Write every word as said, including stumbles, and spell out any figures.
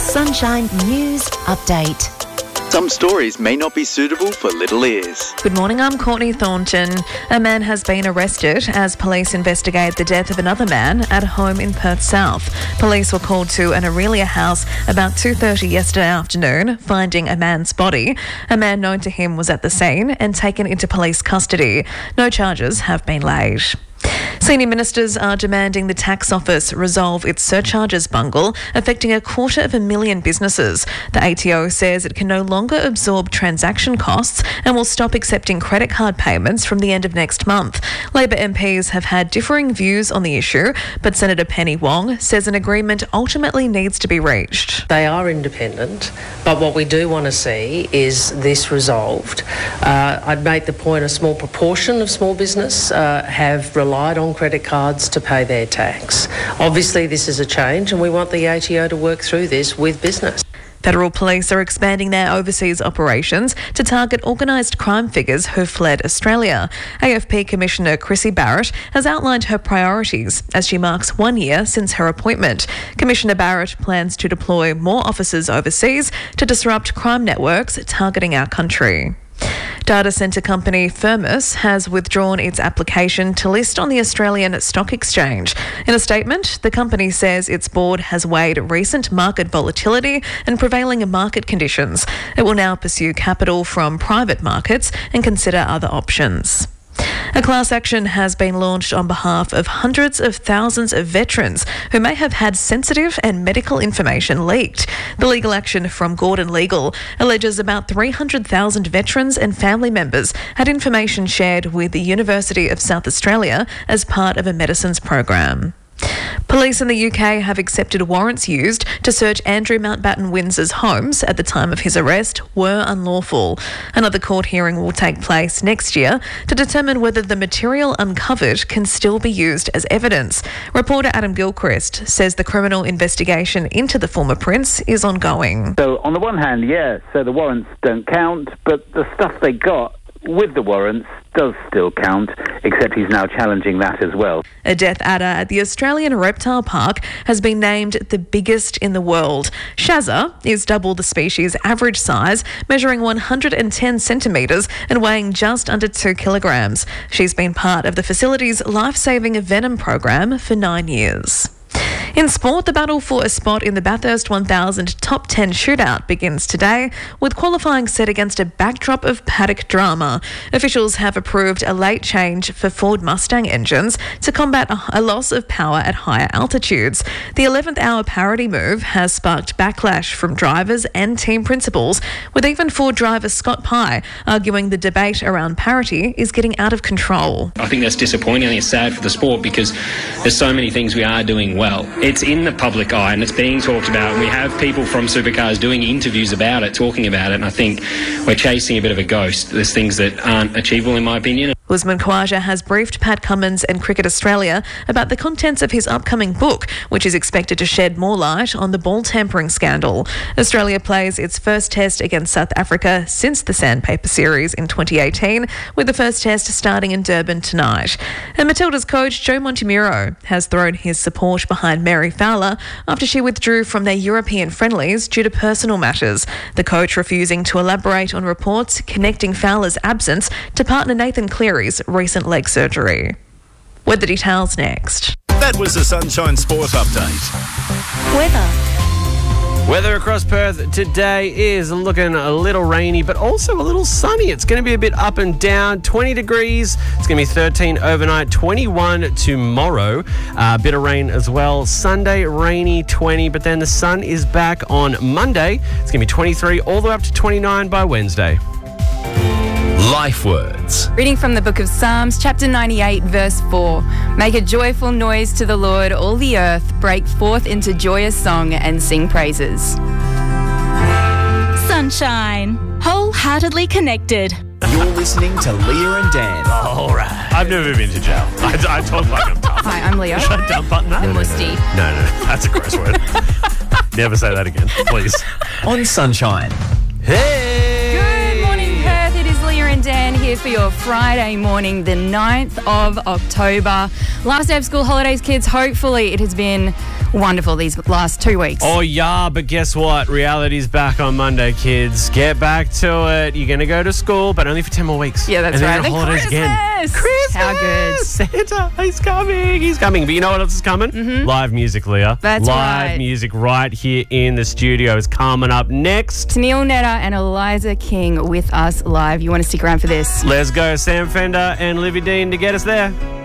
Sunshine News Update. Some stories may not be suitable for little ears. Good morning, I'm Courtney Thornton. A man has been arrested as police investigate the death of another man at a home in Perth South. Police were called to an Aurelia house about two thirty yesterday afternoon, finding a man's body. A man known to him was at the scene and taken into police custody. No charges have been laid. Senior ministers are demanding the tax office resolve its surcharges bungle, affecting a quarter of a million businesses. The A T O says it can no longer absorb transaction costs and will stop accepting credit card payments from the end of next month. Labor M Ps have had differing views on the issue, but Senator Penny Wong says an agreement ultimately needs to be reached. They are independent, but what we do want to see is this resolved. Uh, I'd make the point a small proportion of small business uh, have relied on credit cards to pay their tax. Obviously, this is a change and we want the A T O to work through this with business. Federal police are expanding their overseas operations to target organised crime figures who fled Australia. A F P Commissioner Chrissy Barrett has outlined her priorities as she marks one year since her appointment. Commissioner Barrett plans to deploy more officers overseas to disrupt crime networks targeting our country. Data centre company Firmus has withdrawn its application to list on the Australian Stock Exchange. In a statement, the company says its board has weighed recent market volatility and prevailing market conditions. It will now pursue capital from private markets and consider other options. A class action has been launched on behalf of hundreds of thousands of veterans who may have had sensitive and medical information leaked. The legal action from Gordon Legal alleges about three hundred thousand veterans and family members had information shared with the University of South Australia as part of a medicines program. Police in the U K have accepted warrants used to search Andrew Mountbatten Windsor's homes at the time of his arrest were unlawful. Another court hearing will take place next year to determine whether the material uncovered can still be used as evidence. Reporter Adam Gilchrist says the criminal investigation into the former Prince is ongoing. So on the one hand, yeah, so the warrants don't count, but the stuff they got with the warrants does still count, except he's now challenging that as well. A death adder at the Australian Reptile Park has been named the biggest in the world. Shazza is double the species' average size, measuring one hundred ten centimetres and weighing just under two kilograms. She's been part of the facility's life-saving venom program for nine years. In sport, the battle for a spot in the Bathurst one thousand Top ten shootout begins today, with qualifying set against a backdrop of paddock drama. Officials have approved a late change for Ford Mustang engines to combat a loss of power at higher altitudes. The eleventh hour parity move has sparked backlash from drivers and team principals, with even Ford driver Scott Pye arguing the debate around parity is getting out of control. I think that's disappointing and it's sad for the sport because there's so many things we are doing well. It's in the public eye and it's being talked about. We have people from supercars doing interviews about it, talking about it, and I think we're chasing a bit of a ghost. There's things that aren't achievable in my opinion. Usman Khawaja has briefed Pat Cummins and Cricket Australia about the contents of his upcoming book, which is expected to shed more light on the ball tampering scandal. Australia plays its first test against South Africa since the Sandpaper Series in twenty eighteen, with the first test starting in Durban tonight. And Matilda's coach Joe Montemuro has thrown his support behind Mary Fowler after she withdrew from their European friendlies due to personal matters. The coach refusing to elaborate on reports connecting Fowler's absence to partner Nathan Cleary's recent leg surgery. Weather details next. That was the Sunshine Sport Update. Weather. Weather across Perth today is looking a little rainy, but also a little sunny. It's going to be a bit up and down, twenty degrees. It's going to be thirteen overnight, twenty-one tomorrow. A uh, bit of rain as well. Sunday, rainy, twenty, but then the sun is back on Monday. It's going to be twenty-three all the way up to twenty-nine by Wednesday. Life words. Reading from the book of Psalms, chapter ninety-eight, verse four. Make a joyful noise to the Lord, all the earth. Break forth into joyous song and sing praises. Sunshine. Wholeheartedly connected. You're listening to Leah and Dan. All right. I've never been to jail. I, I talk like I'm tough. Hi, I'm Leah. Should I dump button that? The Musty. No, no, that's a gross word. Never say that again, please. On Sunshine. Hey! And Dan here for your Friday morning, the ninth of October. Last day of school holidays, kids. Hopefully it has been wonderful these last two weeks. Oh, yeah, but guess what? Reality's back on Monday, kids. Get back to it. You're going to go to school, but only for ten more weeks. Yeah, that's and then right. your holidays again. Christmas! How good. Santa, he's coming. He's coming. But you know what else is coming? Mm-hmm. Live music, Leah. That's Live right. music right here in the studio is coming up next. Neil Netta and Eliza King with us live. You want to stick around for this? Let's go, Sam Fender and Livy Dean to get us there.